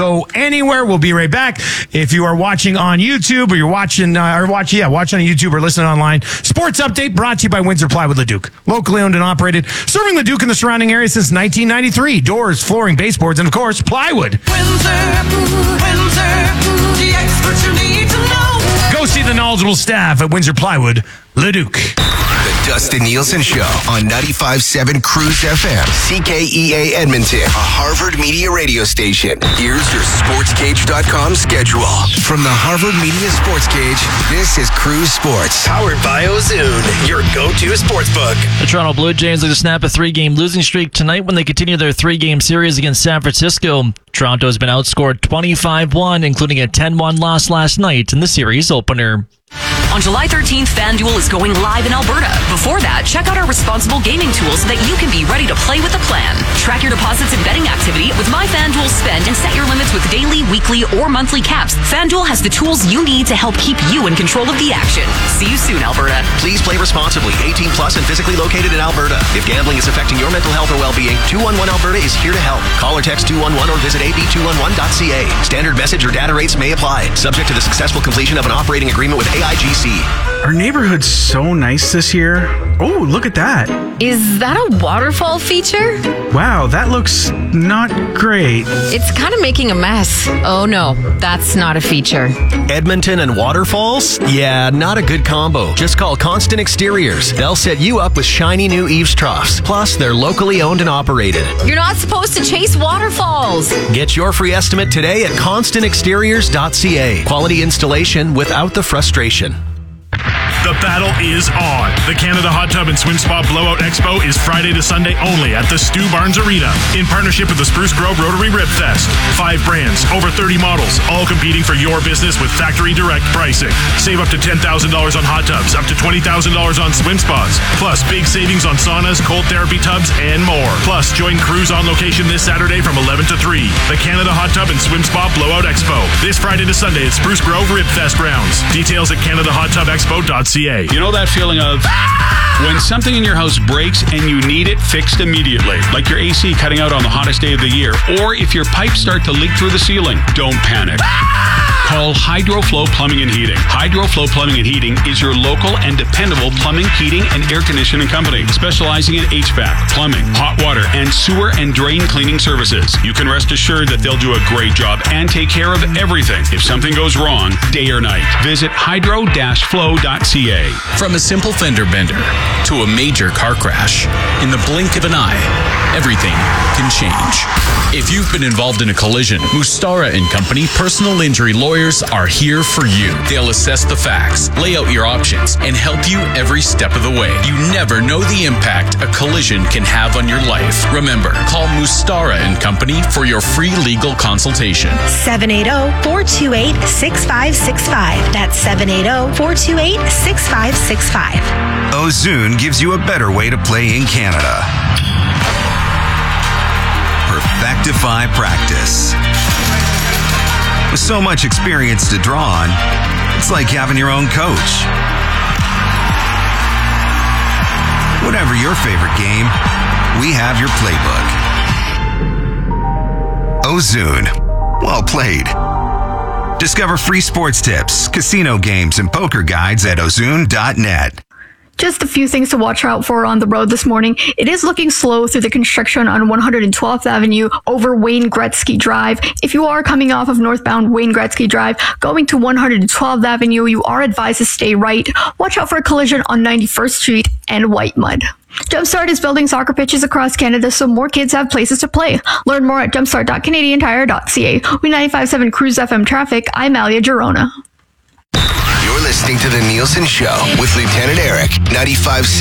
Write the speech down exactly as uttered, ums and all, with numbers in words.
go anywhere. We'll be right back. If you are watching on YouTube or you're watching, uh, or watch, yeah, watch on YouTube or listen online. Sports Update brought to you by Windsor Plywood Leduc. Locally owned and operated, serving Leduc and the surrounding area since nineteen ninety-three. Doors, flooring, baseboards, and of course, plywood. Windsor, Windsor, the experts you need to know. Go see the knowledgeable staff at Windsor Plywood Leduc. The Dustin Nielsen Show on ninety-five point seven Cruise F M, C K E A Edmonton, a Harvard Media radio station. Here's your sports cage dot com schedule. From the Harvard Media Sports Cage, this is Cruise Sports. Powered by Ozune, your go-to sports book. The Toronto Blue Jays look to snap a three-game losing streak tonight when they continue their three-game series against San Francisco. Toronto has been outscored twenty-five one, including a ten one loss last night in the series opener. On July thirteenth, FanDuel is going live in Alberta. Before that, check out our responsible gaming tools so that you can be ready to play with a plan. Track your deposits and betting activity with My FanDuel Spend and set your limits with daily, weekly, or monthly caps. FanDuel has the tools you need to help keep you in control of the action. See you soon, Alberta. Please play responsibly. eighteen plus and physically located in Alberta. If gambling is affecting your mental health or well-being, two one one Alberta is here to help. Call or text two one one or visit a b two one one dot c a. Standard message or data rates may apply. Subject to the successful completion of an operating agreement with A I G C. Our neighborhood's so nice this year. Oh, look at that. Is that a waterfall feature? Wow, that looks not great. It's kind of making a mess. Oh no, that's not a feature. Edmonton and waterfalls? Yeah, not a good combo. Just call Constant Exteriors. They'll set you up with shiny new eaves troughs. Plus, they're locally owned and operated. You're not supposed to chase waterfalls. Get your free estimate today at constant exteriors dot c a. Quality installation without the frustration. The battle is on. The Canada Hot Tub and Swim Spa Blowout Expo is Friday to Sunday only at the Stu Barnes Arena in partnership with the Spruce Grove Rotary Rib Fest. Five brands, over thirty models, all competing for your business with factory direct pricing. Save up to ten thousand dollars on hot tubs, up to twenty thousand dollars on swim spas, plus big savings on saunas, cold therapy tubs, and more. Plus, join Cruise on location this Saturday from eleven to three. The Canada Hot Tub and Swim Spa Blowout Expo. This Friday to Sunday at Spruce Grove Rib Fest grounds. Details at canada hot tub expo dot c a. You know that feeling of when something in your house breaks and you need it fixed immediately, like your A C cutting out on the hottest day of the year, or if your pipes start to leak through the ceiling. Don't panic. Call HydroFlow Plumbing and Heating. HydroFlow Plumbing and Heating is your local and dependable plumbing, heating, and air conditioning company, specializing in H V A C, plumbing, hot water, and sewer and drain cleaning services. You can rest assured that they'll do a great job and take care of everything if something goes wrong, day or night. Visit hydro dash flow dot c a. From a simple fender bender to a major car crash, in the blink of an eye, everything can change. If you've been involved in a collision, Mustara and Company personal injury lawyers are here for you. They'll assess the facts, lay out your options, and help you every step of the way. You never know the impact a collision can have on your life. Remember, call Mustara and Company for your free legal consultation. seven eight zero, four two eight, six five six five. That's seven eight zero, four two eight, six five six five. Ozune gives you a better way to play in Canada. Perfectify practice. With so much experience to draw on, it's like having your own coach. Whatever your favorite game, we have your playbook. Ozune. Well played. Discover free sports tips, casino games, and poker guides at ozune dot net. Just a few things to watch out for on the road this morning. It is looking slow through the construction on one hundred twelfth Avenue over Wayne Gretzky Drive. If you are coming off of northbound Wayne Gretzky Drive, going to one hundred twelfth Avenue, you are advised to stay right. Watch out for a collision on ninety-first Street and White Mud. Jumpstart is building soccer pitches across Canada so more kids have places to play. Learn more at jumpstart dot canadian tire dot c a. We ninety-five point seven Cruise F M traffic. I'm Alia Girona. You're listening to The Nielsen Show with Lieutenant Eric, ninety-five point seven